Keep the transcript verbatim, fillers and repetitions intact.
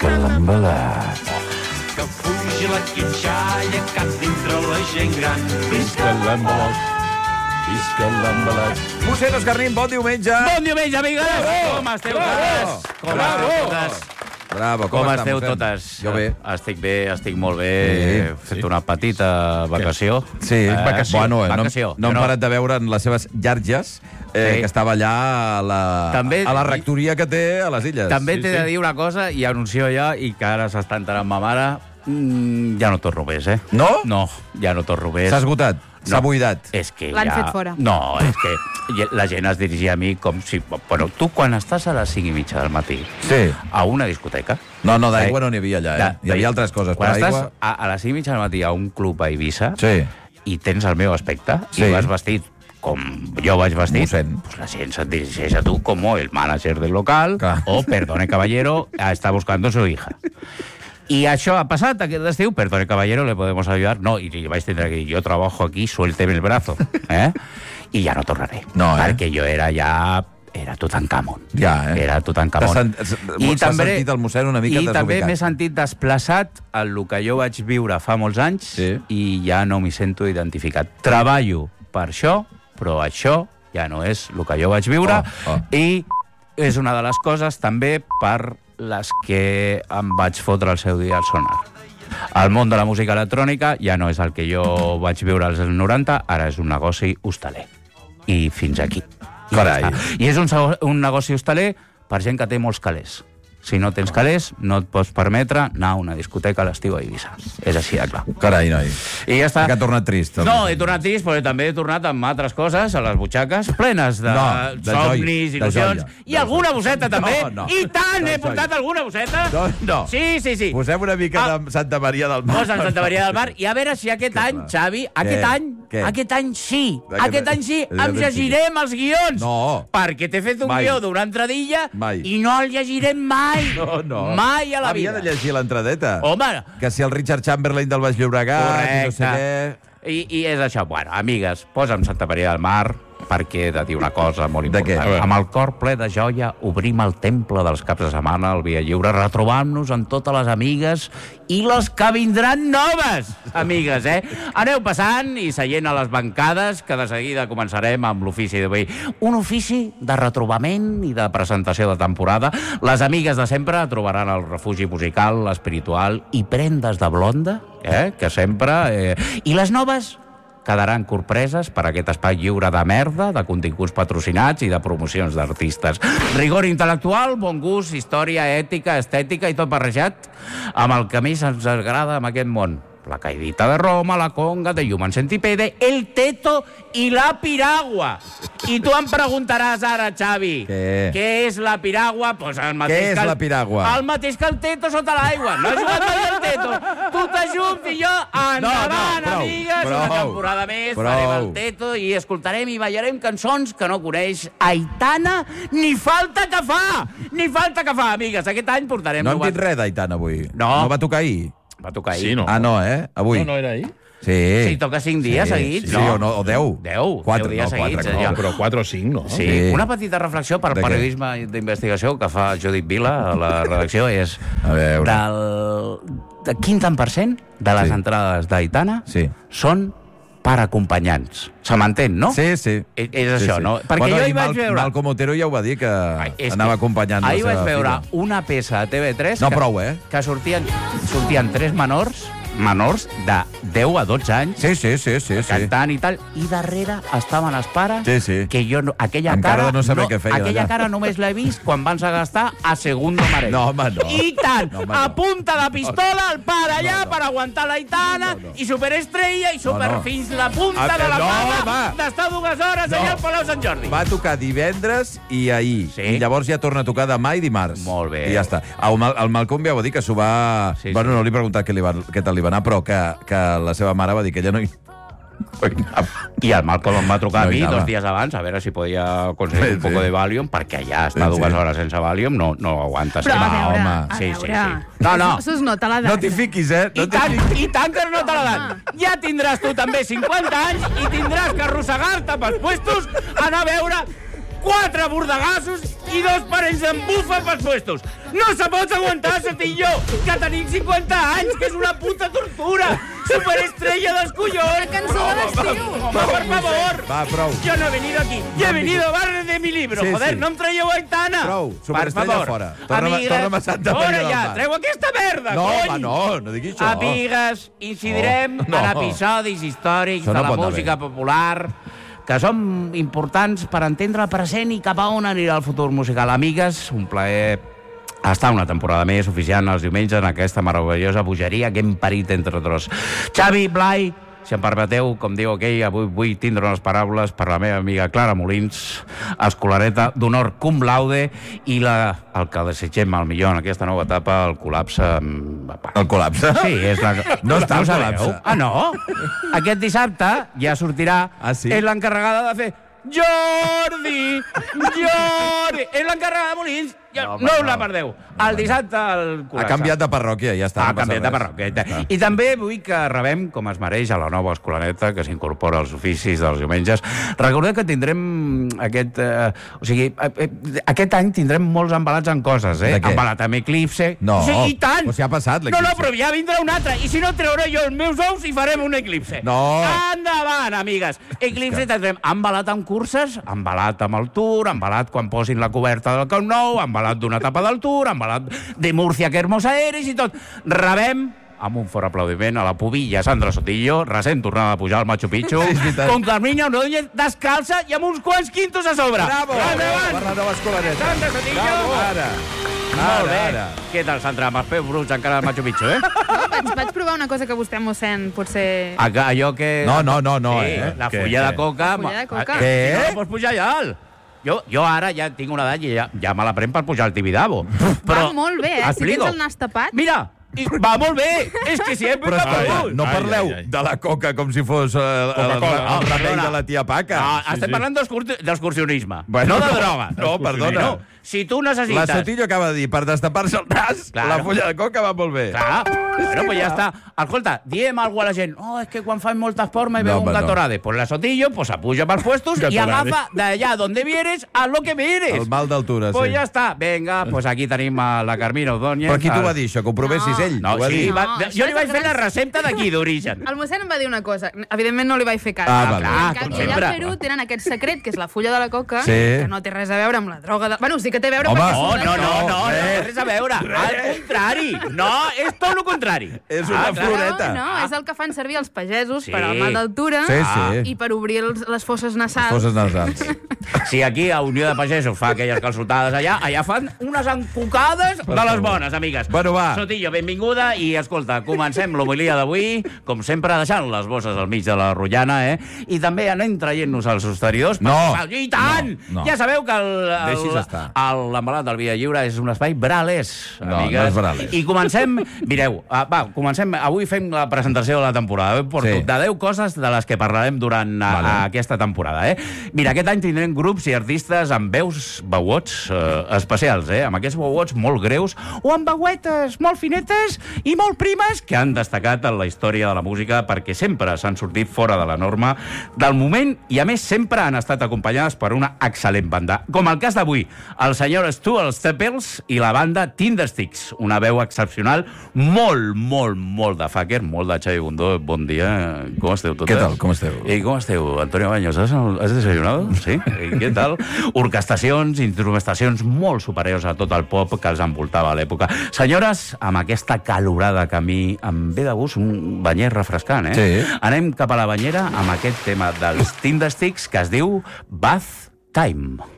Visca l'embalat. Que fugi la quitxalla cap dintre la gent gran. Visca l'embalat. Visca l'embalat. Mossèn Òscar Nin, bon diumenge. Bon diumenge, amigues! Com esteu totes? Com esteu totes? Bravo, com, Com està, esteu mossèn? totes? Jo bé. Estic bé, estic molt bé. Sí, He fet una petita vacació. Sí, Eh, vacació. Bueno, eh, vacació. no, no hem Jo parat de veure en les seves llarges eh, Sí. que estava allà a la, També- a la rectoria que té a les illes. També t'he de dir una cosa, i anuncio ja, i que ara s'està enterant ma mare, mm, ja no torno més, eh? No? No, ja no torno més. S'ha esgotat, s'ha No. buidat. És que L'han ja... fet fora. No, és que la gent es dirigia a mi com si... Bueno, tu quan estàs a les cinc i mitja del matí Sí. a una discoteca... No, no, d'aigua no n'hi havia allà, eh? de- Hi havia altres coses, Quan però estàs aigua... a, a les cinc i mitja del matí a un club a Eivissa Sí. i tens el meu aspecte Sí. i vas vestit com jo vaig vestit, Mossèn. pues la gent se't dirigeix a tu com el manager del local Clar. o, perdone caballero, està buscando su hija. I això ha passat aquest estiu, perdone caballero, le podemos ayudar. No, i li vaig tindre que dir, jo trabajo aquí, suélteme el brazo. Eh? I ja no tornaré. No, eh? Perquè jo era ja... Era Tutankamon. Ja, eh? Era Tutankamon. T'has sent- s'ha sentit el mossèn una mica I també desubicat. m'he sentit desplaçat al que jo vaig viure fa molts anys Sí. i ja no m'hi sento identificat. Treballo per això, però això ja no és el que jo vaig viure Oh, oh. i és una de les coses també per les que em vaig fotre el seu dia al sonar. El món de la música electrònica ja no és el que jo vaig viure als noranta, ara és un negoci hostaler. I fins aquí. I ja Carai. està. I és un, sego- un negoci hostaler per gent que té molts calés. Si no tens calés, no et pots permetre anar a una discoteca a l'estiu a Eivissa. És així de clar. Carai, noi. I ja està. Que ha tornat trist. No, he tornat trist, però també he tornat amb altres coses, a les butxaques, plenes de, No, de somnis, joia, de il·lusions, joia. i alguna bosseta també. No, no. I tant, De he portat joia. alguna bosseta. No, no. Sí, sí, sí. Posem una mica Ah. de Santa Maria del Mar. Posa en Santa Maria del Mar i a veure si aquest Que any, clar. Xavi, aquest Què? any, Què? aquest any sí, Aquest aquest any- any sí, aquest any em sí. llegirem els guions. No. Perquè t'he fet un Mai. guió d'una entradilla Mai. i no el llegirem mai. No, no. Mai a la Havia vida. de llegir l'entradeta. Home, Que si el Richard Chamberlain del Baix Llobregat i no sé què... I, I és això. Bueno, amigues, posa'm Santa Maria del Mar perquè he de dir una cosa molt De què? important. A veure. Amb el cor ple de joia obrim el temple dels caps de setmana al Via Lliure, retrobant-nos amb totes les amigues i les que vindran noves, amigues, eh? Aneu passant i seient a les bancades, que de seguida començarem amb l'ofici d'avui. Un ofici de retrobament i de presentació de temporada. Les amigues de sempre trobaran el refugi musical, l'espiritual i prendes de blonda, eh? Que sempre... Eh... I les noves quedaran corpreses per aquest espai lliure de merda, de continguts patrocinats i de promocions d'artistes. Rigor intel·lectual, bon gust, història, ètica, estètica i tot barrejat amb el que més ens agrada en aquest món. La caidita de Roma, la conga, de Human Centipede, el teto i la piragua. I tu em preguntaràs ara, Xavi, Què? què és la piragua? Pues el mateix Què és que el, la piragua? El mateix que el teto sota l'aigua. No has jugat mai al teto? Tu t'ajunts i jo, endavant, no, prou, amigues, prou, una temporada més, prou. farem el teto i escoltarem i ballarem cançons que no coneix Aitana ni falta que fa! Ni falta que fa, amigues. Aquest any portarem... No hem novet- dit res d'Aitana avui. No. No va tocar ahir? Va tocar ahir. Sí, no. Ah, no, eh? Avui. No, no era ahir? Sí. Sí, toca cinc dies seguits, sí, no? o, no, o deu. Deu, Quatre, deu dies no, quatre, seguits, no, allò. No, però quatre o cinc, no? Sí. Sí. Una petita reflexió per De què? periodisme d'investigació que fa Judit Vila a la redacció és A veure. del de quin tant per cent de les Sí. entrades d'Aitana Sí. són per acompanyants. Se m'entén, no? Sí, sí. És, és això, sí, sí. no? Perquè bueno, jo i hi vaig Mal, veure... Malcom Otero ja ho va dir, que Ai, és anava que acompanyant la ahir seva vaig veure filla. una peça a T V tres No, que, prou, eh? que sortien, sortien tres menors menors de deu a dotze anys Sí, sí, sí, sí. sí. cantant i tal, i darrere estaven els pares Sí, sí. que jo no, aquella Amb cara cara, de no saber què feien aquella allà. cara només l'he vist quan van gastar a Segundo Marell. No, home, no. I tant, No, home, a no. punta de pistola, el pare allà No, no. per aguantar l'Aitana, No, no. i superestrella, i super No, no. fins la punta A- de la no, fama home. d'estar dues hores No. allà al Palau Sant Jordi. Va tocar divendres i ahir. Sí. I llavors ja torna a tocar demà i dimarts. Molt bé. I ja està. El, Mal el Malcom ja va dir que s'ho va... Sí, bueno, sí. no li he preguntat què, li va, què tal li va anar, però que, que la seva mare va dir que ella no hi... no hi anava. I el Malcolm em va trucar No a mi hi anava. dos dies abans a veure si podia aconseguir Sí, un poco sí. de Valium, perquè allà estar Sí, dues sí. hores sense Valium no, no aguantes. Però a Va, veure, home. a Sí, sí, veure. sí. No, no. Això es nota l'edat. No t'hi fiquis, eh? No I t'hi tant, fiquis. i tant que no te l'edat. Ja tindràs tu també cinquanta anys i tindràs que arrossegar-te pels puestos, anar a veure quatre bordegassos i dos parells d'embufa pels puestos. No se pot aguantar, Sotillo, que tenim cinquanta anys, que és una puta tortura. Superestrella dels collons. La cançó de l'estiu. Por favor. Va, prou. Yo no he venido aquí. Yo he venido a hablar de mi libro. Sí, Joder, sí. no em traieu Aitana. Prou, Per superestrella favor. fora. Torna'm- Amigues, torna'm a Santa Maria fora del ja, Mar. treu aquesta merda, No, cony. home, no, no diguis això. Amigues, incidirem No, no. en episodis històrics Això no de la pot haver. música popular que són importants per entendre el present i cap a on anirà el futur musical. Amigues, un plaer estar una temporada més oficiant els diumenges en aquesta meravellosa bogeria que hem parit entre tots. Xavi, Blai, si em permeteu, com diu aquell, avui vull tindre unes paraules per la meva amiga Clara Molins, escolareta d'honor cum laude, i la, el que desitgem al millor en aquesta nova etapa, el col·lapse... mm, El col·lapse? Sí, és la... No està el sabeu? col·lapse. Ah, no? Aquest dissabte ja sortirà... Ah, sí? És l'encarregada de fer... Jordi! Jordi! És l'encarregada de Molins. Ja, No, no, home, us la no. perdeu. El dissabte el col·lapse. Ha canviat de parròquia, ja està. Ha no passa canviat de res. parròquia. Ja està. I també vull que rebem, com es mereix, a la nova escolaneta que s'incorpora als oficis dels diumenges. Recordeu que tindrem aquest... Eh, o sigui, eh, eh, aquest any tindrem molts embalats en coses, eh? De què? Embalat amb Eclipse. No, Sí, i tant! però si ha passat No, l'Eclipse. no, però ja vindrà un altre. I si no, treuré jo els meus ous i farem un Eclipse. No. Endavant, amigues. Eclipse tindrem embalat amb curses, embalat amb el Tour, embalat quan posin la coberta del Camp Nou, embalat d'una etapa del Tour, embalat de Múrcia, que hermosa eres, i tot. Rebem amb un fort aplaudiment a la pubilla Sandra Sotillo, recent tornada a pujar al Machu Picchu, Sí, és veritat. con Carmiña Ordóñez descalça i amb uns quants quintos a sobre. Bravo! Endavant! Per la nova escolaneta. Sandra Sotillo. Bravo! Ara. Molt Ara, bé. ara. Què tal, Sandra? Amb els peus bruts encara al Machu Picchu, eh? No, vaig, vaig provar una cosa que vostè, mossèn, potser... A- Allò que... No, no, no, no, sí, eh? La Què, fulla què? de coca... La fulla de coca. Ah, Què? Si no, no pots pujar ja alt. Jo, jo ara ja tinc una edat i ja, ja me la prenc per pujar al Tibidabo. Va molt bé, eh? Si Explico. tens el nas tapat... Mira, i va molt bé. És que sempre Però va escolta, molt. no Ai, parleu ai, ai. de la coca com si fos eh, el, Coca-Cola. el, el remei Perdona. de la tia Paca. No, estem sí. parlant d'excur- d'excursionisme, Bueno, no de no. droga. No, perdona. No, si tu La necessites... Sotillo acaba de dir, per destapar-se el nas, Claro. la fulla de coca va molt bé. Clar, bueno, pues ja està. Escolta, diem alguna a la gent, oh, és que quan fan molta esport me No, veo un home, no. Gatorade. Pues la Sotillo, pues apuja pels puestos y Gatorade. agafa de allá donde vienes a lo que vienes. El mal d'altura, Pues sí. ja està. Vinga, pues aquí tenim a la Carmina Ordóñez. Però qui t'ho El- va dir, això? Que ho provessis No. ell? No, T'ho va sí, dir? va, No, jo això li és vaig el fer la gran- recepta d'aquí, d'origen. El mossèn em va dir una cosa. Evidentment no li vaig fer cas. Ah, vale. clar, Que com allà sempre. al Perú tenen aquest secret, que és la fulla de la coca, Sí. que no té res a veure amb la droga de... Bueno, sí que té a veure Home. perquè... No, surt no, això. no, no, no res. té res a veure. Al contrari. No, és tot el contrari. És una Ah, clar. floreta. No, no, és el que fan servir els pagesos Sí. per al mal d'altura Sí, sí. i per obrir els, les fosses nasals. Foses nasals. Si aquí a Unió de Pagesos fa aquelles calçotades allà, allà fan unes encucades de les bones, amigues. Bueno, va. Sotillo, benvinguda, i escolta, comencem l'homilia d'avui, com sempre, deixant les bosses al mig de la rotllana, eh? I també anem traient-nos els sostenidors. No. I tant! No, no. Ja sabeu que el- el- Deixi's estar. el- l'embalat del Via Lliure és un espai bralès, No, amigues. no és bralès. I comencem, mireu, ah, va, comencem, avui fem la presentació de la temporada. Porto Sí. de deu coses de les que parlarem durant a, Vale. a aquesta temporada, eh? Mira, aquest any tindrem grups i artistes amb veus veuots eh, especials, eh? Amb aquests veuots molt greus o amb veuetes molt finetes i molt primes que han destacat en la història de la música perquè sempre s'han sortit fora de la norma del moment i, a més, sempre han estat acompanyades per una excel·lent banda. Com el cas d'avui, el senyor Stuart Staples i la banda Tindersticks, una veu excepcional, molt, molt, molt de fucker, molt de Xavi Bundó. Bon dia, com esteu totes? Què tal, com esteu? I com esteu, Antonio Baños? ¿Has, has desayunado? Sí? I què tal? Orquestacions, instrumentacions molt superiors a tot el pop que els envoltava a l'època. Senyores, amb aquesta calorada que a mi em ve de gust un banyet refrescant, eh? Sí. Anem cap a la banyera amb aquest tema dels Tindersticks que es diu Bath Time.